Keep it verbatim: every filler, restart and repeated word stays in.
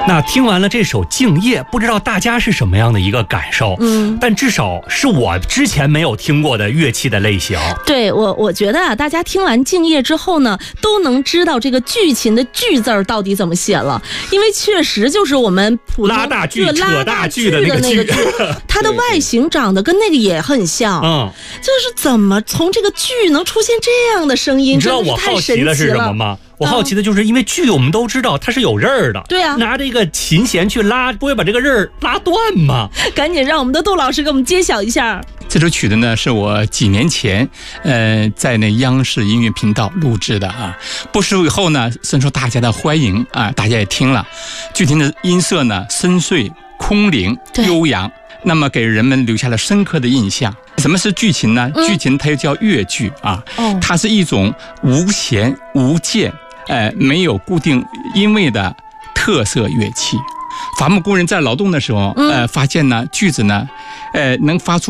那听完了这首《静夜》，不知道大家是什么样的一个感受？嗯，但至少是我之前没有听过的乐器的类型。 对，我我觉得啊，大家听完《静夜》之后呢，都能知道这个剧琴的“剧”字到底怎么写了，因为确实就是我们普通拉大锯、 扯大锯的那个锯， 它的外形长得跟那个也很像。嗯，就是怎么从这个锯能出现这样的声音？ 你知道我好奇的是什么吗？我好奇的就是，因为锯我们都知道它是有刃儿的， 对啊， 拿这个琴弦去拉，不会把这个刃儿拉断吗？ 赶紧让我们的杜老师给我们揭晓一下。 这首曲子呢，是我几年前，呃，在那央视音乐频道录制的啊。播出以后呢，深受大家的欢迎啊，大家也听了。具体的音色呢，深邃、空灵、悠扬，那么给人们留下了深刻的印象。什么是剧琴呢？剧琴它又叫乐剧啊，嗯、它是一种无弦无键。呃，没有固定音位的特色乐器。伐木工人在劳动的时候，呃，发现呢，锯子呢，呃，能发出